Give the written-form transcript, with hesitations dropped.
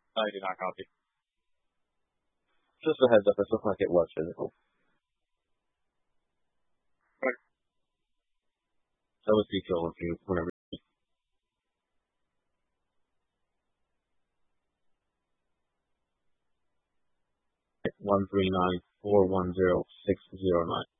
I do not copy. Just a heads up, this looks like it was physical. Right. That was detail if you whenever. 139410609.